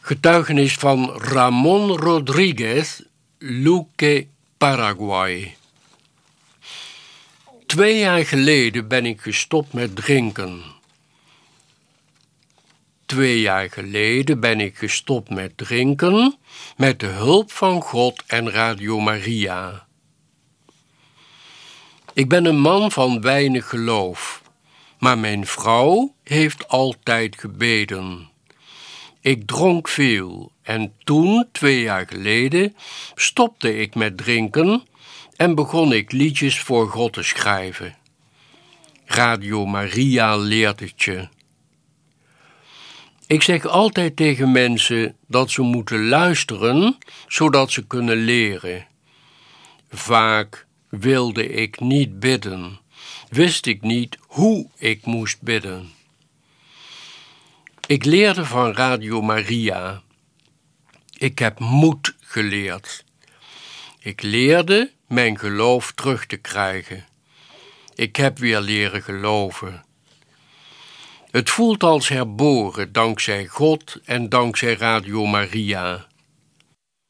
Getuigenis van Ramon Rodriguez, Luque, Paraguay. 2 jaar geleden ben ik gestopt met drinken. 2 jaar geleden ben ik gestopt met drinken met de hulp van God en Radio Maria. Ik ben een man van weinig geloof, maar mijn vrouw heeft altijd gebeden. Ik dronk veel en toen, 2 jaar geleden, stopte ik met drinken en begon ik liedjes voor God te schrijven. Radio Maria leert het je. Ik zeg altijd tegen mensen dat ze moeten luisteren, zodat ze kunnen leren. Vaak wilde ik niet bidden, wist ik niet hoe ik moest bidden. Ik leerde van Radio Maria. Ik heb moed geleerd. Ik leerde mijn geloof terug te krijgen. Ik heb weer leren geloven. Het voelt als herboren dankzij God en dankzij Radio Maria.